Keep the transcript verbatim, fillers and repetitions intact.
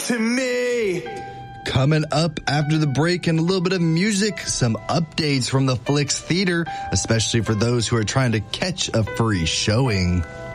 to me. Coming up after the break and a little bit of music, some updates from the Flix Theater, especially for those who are trying to catch a free showing.